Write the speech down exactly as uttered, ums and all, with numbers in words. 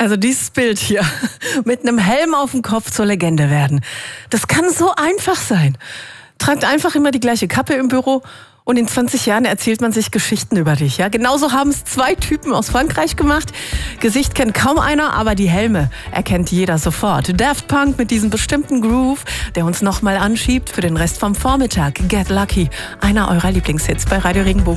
Also dieses Bild hier, mit einem Helm auf dem Kopf zur Legende werden. Das kann so einfach sein. Tragt einfach immer die gleiche Kappe im Büro und in zwanzig Jahren erzählt man sich Geschichten über dich. Ja? Genauso haben es zwei Typen aus Frankreich gemacht. Gesicht kennt kaum einer, aber die Helme erkennt jeder sofort. Daft Punk mit diesem bestimmten Groove, der uns nochmal anschiebt für den Rest vom Vormittag. Get Lucky, einer eurer Lieblingshits bei Radio Regenbogen.